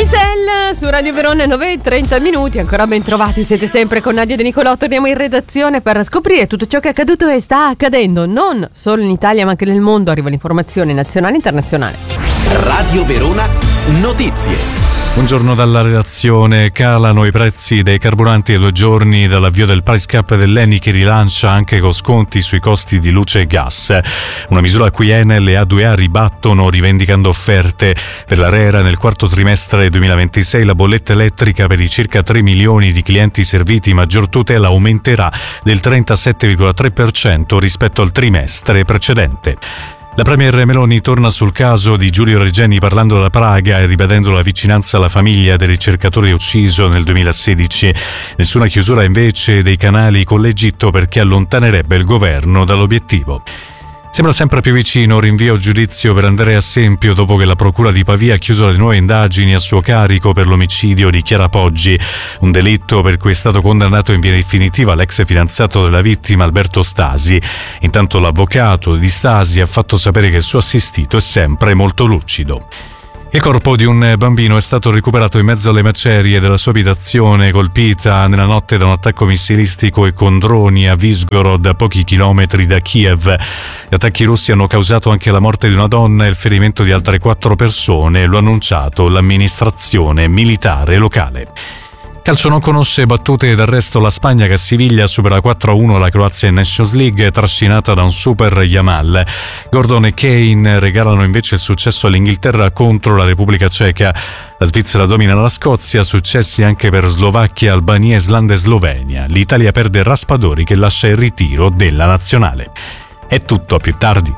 Giselle su Radio Verona 9:30. Ancora ben trovati, siete sempre con Nadia De Nicolò. Torniamo in redazione per scoprire tutto ciò che è accaduto e sta accadendo non solo in Italia ma anche nel mondo. Arriva l'informazione nazionale e internazionale. Radio Verona Notizie. Buongiorno dalla redazione. Calano i prezzi dei carburanti a 2 giorni dall'avvio del price cap dell'Eni, che rilancia anche con sconti sui costi di luce e gas. Una misura a cui Enel e A2A ribattono rivendicando offerte. Per l'ARERA nel quarto trimestre 2026 la bolletta elettrica per i circa 3 milioni di clienti serviti maggior tutela aumenterà del 37,3% rispetto al trimestre precedente. La premier Meloni torna sul caso di Giulio Regeni parlando da Praga e ribadendo la vicinanza alla famiglia del ricercatore ucciso nel 2016. Nessuna chiusura invece dei canali con l'Egitto perché allontanerebbe il governo dall'obiettivo. Sembra sempre più vicino rinvio a giudizio per Andrea Sempio dopo che la procura di Pavia ha chiuso le nuove indagini a suo carico per l'omicidio di Chiara Poggi, un delitto per cui è stato condannato in via definitiva l'ex fidanzato della vittima Alberto Stasi. Intanto l'avvocato di Stasi ha fatto sapere che il suo assistito è sempre molto lucido. Il corpo di un bambino è stato recuperato in mezzo alle macerie della sua abitazione, colpita nella notte da un attacco missilistico e con droni a Vyshgorod, a pochi chilometri da Kiev. Gli attacchi russi hanno causato anche la morte di una donna e il ferimento di altre 4 persone, lo ha annunciato l'amministrazione militare locale. Calcio non conosce battute d'arresto la Spagna, che a Siviglia supera 4-1 la Croazia in Nations League, trascinata da un super Yamal. Gordon e Kane regalano invece il successo all'Inghilterra contro la Repubblica Ceca. La Svizzera domina la Scozia, successi anche per Slovacchia, Albania, Islanda e Slovenia. L'Italia perde Raspadori, che lascia il ritiro della nazionale. È tutto, a più tardi.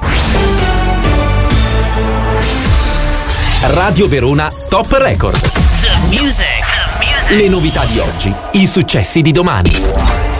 Radio Verona Top Record. The music. Le novità di oggi, i successi di domani.